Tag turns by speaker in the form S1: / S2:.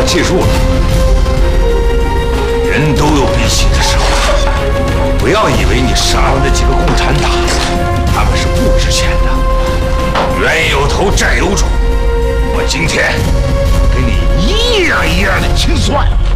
S1: 记住了，人都有闭气的时候，不要以为你杀了那几个共产党，他们是不值钱的。冤有头，债有主，我今天给你一样一样的清算。